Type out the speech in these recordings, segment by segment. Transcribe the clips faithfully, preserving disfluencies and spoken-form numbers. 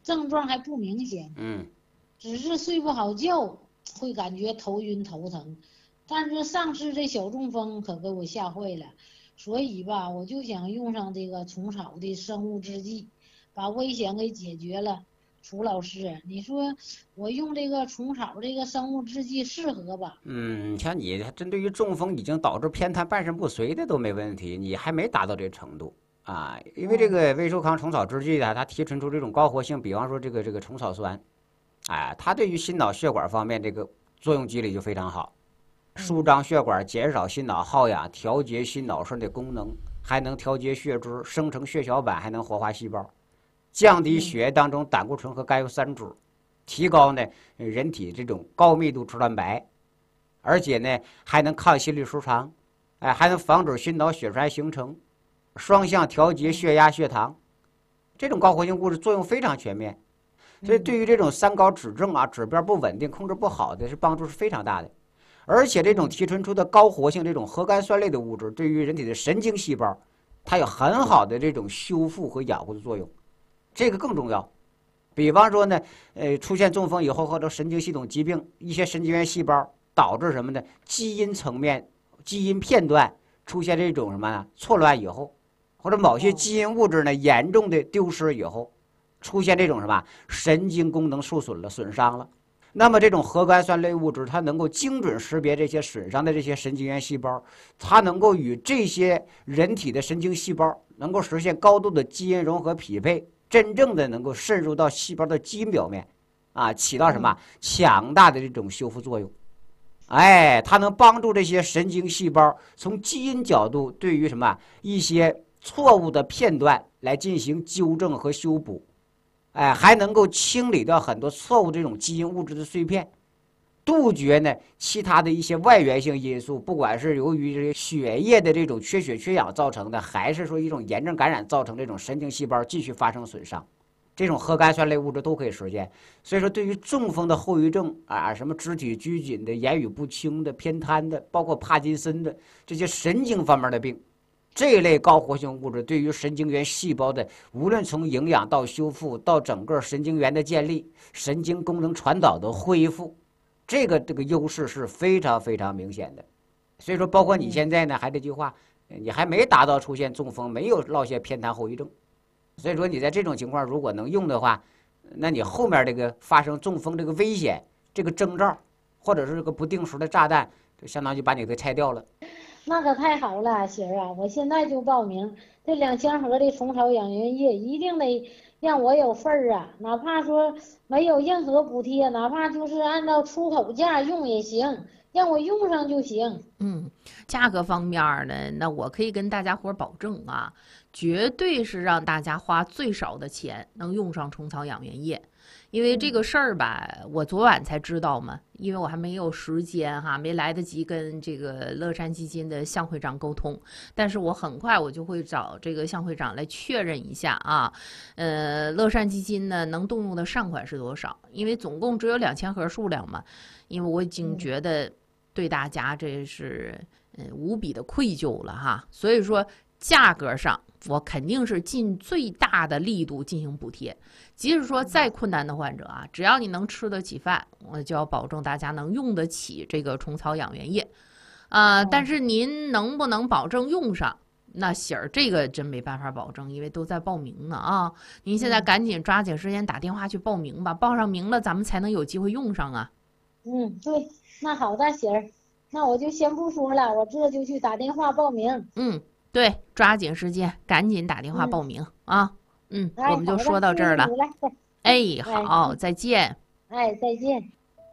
症状还不明显， 嗯， 只是睡不好觉，会感觉头晕头疼。但是上次这小中风可给我吓坏了，所以吧，我就想用上这个虫草的生物制剂，把危险给解决了。楚老师，你说我用这个虫草这个生物制剂适合吧？ 嗯，像你针对于中风已经导致偏瘫、半身不遂的都没问题，你还没达到这程度啊。因为这个威寿康虫草制剂呢，它提纯出这种高活性，比方说这个这个虫草酸，哎，它对于心脑血管方面这个作用机理就非常好，舒张血管，减少心脑耗氧，调节心脑肾的功能，还能调节血脂，生成血小板，还能活化细胞，降低血液当中胆固醇和甘油三酯，提高呢人体这种高密度脂蛋白。而且呢，还能抗心律舒张，哎，还能防止心脑血栓形成，双向调节血压、血糖，这种高活性物质作用非常全面，所以对于这种三高指症啊、指标不稳定、控制不好的，是帮助是非常大的。而且这种提纯出的高活性这种核苷酸类的物质，对于人体的神经细胞，它有很好的这种修复和养护的作用，这个更重要。比方说呢，呃，出现中风以后或者神经系统疾病，一些神经元细胞。导致什么呢？基因层面、基因片段出现这种什么呢？错乱以后，或者某些基因物质呢严重的丢失以后，出现这种什么神经功能受损了、损伤了。那么这种核苷酸类物质，它能够精准识别这些损伤的这些神经元细胞，它能够与这些人体的神经细胞能够实现高度的基因融合匹配，真正的能够渗入到细胞的基因表面，啊，起到什么强大的这种修复作用。哎，它能帮助这些神经细胞从基因角度对于什么一些错误的片段来进行纠正和修补，哎，还能够清理掉很多错误这种基因物质的碎片，杜绝呢其他的一些外源性因素，不管是由于这个血液的这种缺血缺氧造成的，还是说一种炎症感染造成这种神经细胞继续发生损伤。这种核苷酸类物质都可以实现，所以说对于中风的后遗症啊，什么肢体拘谨的、言语不清的、偏瘫的，包括帕金森的这些神经方面的病，这一类高活性物质对于神经元细胞的，无论从营养到修复到整个神经元的建立、神经功能传导的恢复，这个这个优势是非常非常明显的。所以说，包括你现在呢，还这句话，你还没达到出现中风，没有落下偏瘫后遗症。所以说你在这种情况如果能用的话，那你后面这个发生中风这个危险这个征兆，或者是这个不定时的炸弹，就相当于把你给拆掉了。 那可太好了，媳儿啊，我现在就报名这两千盒的虫草养元液，一定得让我有份儿啊！哪怕说没有任何补贴，哪怕就是按照出口价用也行，让我用上就行。 嗯，价格方面呢，那我可以跟大家伙保证啊，绝对是让大家花最少的钱能用上虫草养元液。因为这个事儿吧，我昨晚才知道嘛，因为我还没有时间哈，没来得及跟这个乐山基金的向会长沟通，但是我很快我就会找这个向会长来确认一下啊，呃，乐山基金呢能动用的善款是多少？因为总共只有两千盒数量嘛，因为我已经觉得对大家这是嗯无比的愧疚了哈，所以说价格上我肯定是尽最大的力度进行补贴。即使说再困难的患者啊，只要你能吃得起饭，我就要保证大家能用得起这个虫草养元液，啊、呃，但是您能不能保证用上？那喜儿这个真没办法保证，因为都在报名呢啊！您现在赶紧抓紧时间打电话去报名吧，报上名了咱们才能有机会用上啊。 嗯，对，那好的，喜儿，那我就先不说了，我这就去打电话报名。 嗯，对，抓紧时间，赶紧打电话报名、嗯、啊。嗯， 哎、 我们就说到这儿了。哎，好，再见。 哎，再见。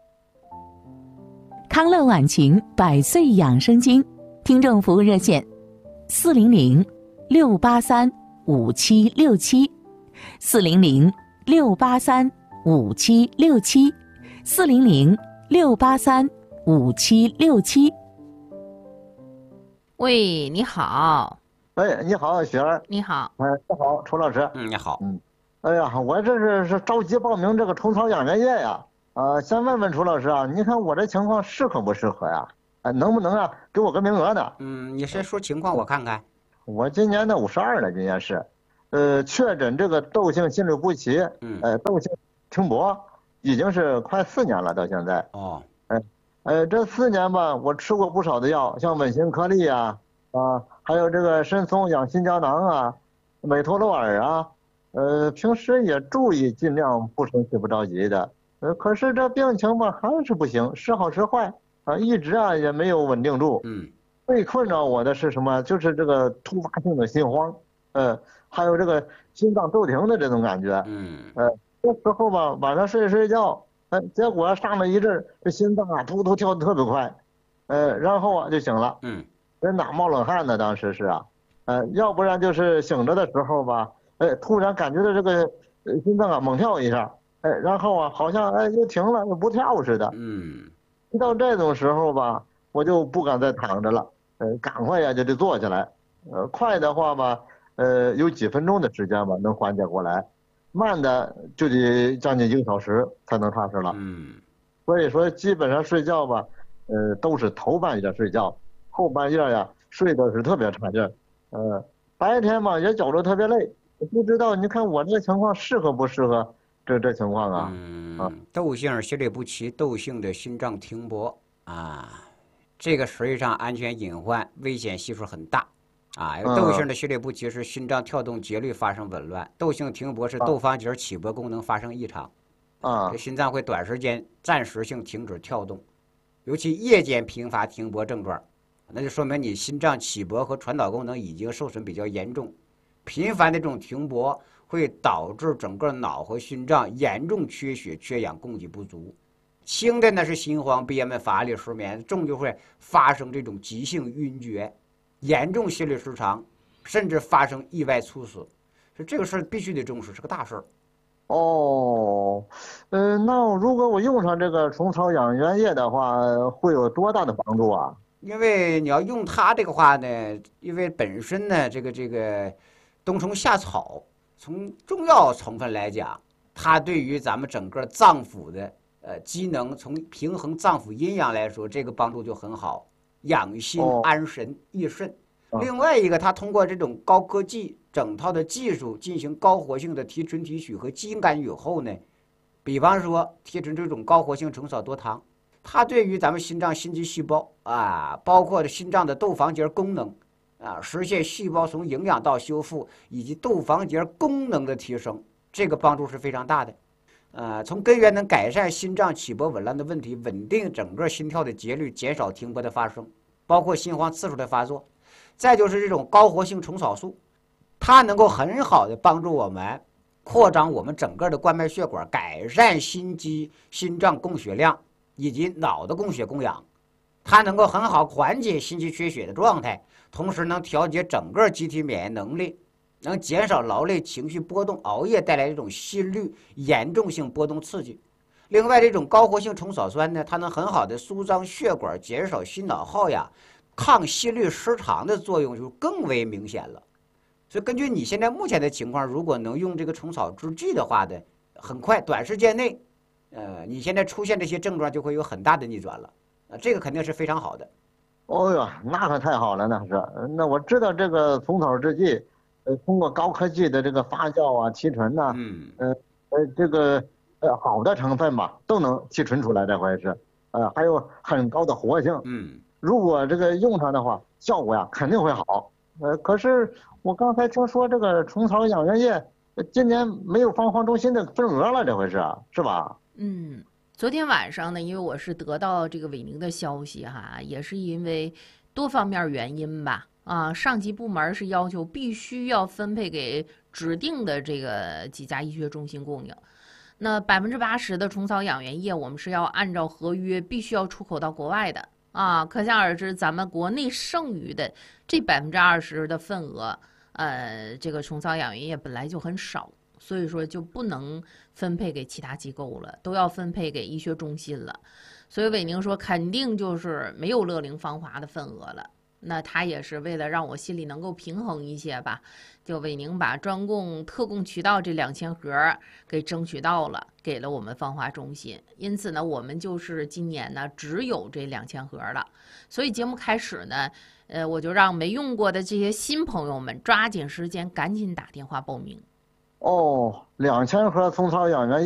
康乐晚晴百岁养生经听众服务热线：四零零六八三五七六七，四零零六八三五七六七，四零零六八三五七六七。 喂，你好。 哎，你好，雪儿。 你好。 哎，你好，楚老师。 嗯，你好。 嗯，哎呀，我这是是着急报名这个虫草养元液呀。呃，先问问楚老师啊，你看我这情况适合不适合呀？哎，能不能啊给我个名额呢？ 嗯，你先说情况我看看。 我今年的五十二了，今年是， 呃，确诊这个窦性心律不齐， 嗯， 呃，窦性停泊，已经是快四年了，到现在。 哦， 哎，呃，这四年吧，我吃过不少的药，像稳心颗粒啊，啊，还有这个参松养心胶囊啊，美托洛尔啊，呃，平时也注意尽量不生气不着急的，呃，可是这病情吧还是不行，时好时坏啊，一直啊也没有稳定住。 嗯， 最困扰我的是什么？就是这个突发性的心慌，呃，还有这个心脏骤停的这种感觉， 嗯， 呃，这时候吧，晚上睡睡觉，哎，结果上了一阵儿，这心脏啊突突跳得特别快，呃，然后啊就醒了， 嗯， 人哪冒冷汗呢？当时是啊，呃，要不然就是醒着的时候吧，哎，突然感觉到这个呃心脏啊猛跳一下，哎，然后啊好像哎又停了又不跳似的， 嗯， 一到这种时候吧，我就不敢再躺着了，呃，赶快呀就得坐起来，呃，快的话吧，呃，有几分钟的时间吧能缓解过来，慢的就得将近一个小时才能踏实了。 嗯， 所以说基本上睡觉吧，呃，都是头半夜睡觉，后半夜呀睡的是特别差劲儿，呃，白天嘛也觉着特别累，不知道你看我这个情况适合不适合这这情况啊？ 嗯，窦性心律不齐，窦性的心脏停泊啊，这个实际上安全隐患危险系数很大啊。窦性的心律不齐是心脏跳动节律发生紊乱，窦性停泊是窦房结起搏功能发生异常， 啊， 这心脏会短时间暂时性停止跳动，尤其夜间频发停泊症状，那就说明你心脏起搏和传导功能已经受损比较严重，频繁的这种停泊会导致整个脑和心脏严重缺血、缺氧、供给不足。轻的呢是心慌、憋闷、乏力、失眠，重就会发生这种急性晕厥，严重心律失常，甚至发生意外猝死。所以这个事儿必须得重视，是个大事儿。 哦，呃，那如果我用上这个虫草养元液的话，会有多大的帮助啊？ 因为你要用它这个话呢，因为本身呢，这个这个冬虫夏草，从中药成分来讲，它对于咱们整个脏腑的呃机能，从平衡脏腑阴阳来说，这个帮助就很好，养心哦安神益肾。 啊另外一个，它通过这种高科技整套的技术进行高活性的提纯提取和基因干预后呢，比方说提纯这种高活性虫草多糖，它对于咱们心脏心肌细胞啊，包括心脏的窦房结功能啊，实现细胞从营养到修复以及窦房结功能的提升，这个帮助是非常大的。呃，从根源能改善心脏起搏紊乱的问题，稳定整个心跳的节律，减少停泊的发生，包括心慌次数的发作。再就是这种高活性虫草素，它能够很好的帮助我们扩张我们整个的冠脉血管，改善心肌、心脏供血量以及脑的供血供氧。它能够很好缓解心肌缺血的状态，同时能调节整个机体免疫能力，能减少劳累、情绪波动、熬夜带来这种心率严重性波动刺激。另外，这种高活性虫草酸呢，它能很好的舒张血管，减少心脑耗氧，抗心律失常的作用就更为明显了。所以根据你现在目前的情况，如果能用这个虫草制剂的话呢，很快短时间内，呃，你现在出现这些症状就会有很大的逆转了，啊，这个肯定是非常好的。 哦哟，那可太好了，那是。那我知道这个虫草制剂，呃，通过高科技的这个发酵啊、提纯呐、 嗯， 呃呃，这个呃好的成分吧，都能提纯出来，这回是，呃，还有很高的活性。 嗯， 如果这个用上的话，效果呀肯定会好。呃，可是我刚才听说这个虫草养元液，呃今年没有芳华中心的份额了，这回是是吧？ 嗯，昨天晚上呢，因为我是得到这个伟宁的消息哈，也是因为多方面原因吧。啊，上级部门是要求必须要分配给指定的这个几家医学中心供应。那百分之八十的虫草养元液，我们是要按照合约必须要出口到国外的啊。可想而知，咱们国内剩余的这百分之二十的份额，呃，这个虫草养元液本来就很少，所以说就不能分配给其他机构了，都要分配给医学中心了。所以伟宁说，肯定就是没有乐龄芳华的份额了。那他也是为了让我心里能够平衡一些吧，就伟宁把专供、特供渠道这两千盒给争取到了，给了我们芳华中心。因此呢，我们就是今年呢只有这两千盒了。所以节目开始呢， 呃，我就让没用过的这些新朋友们抓紧时间，赶紧打电话报名。 哦，两千盒虫草养元液。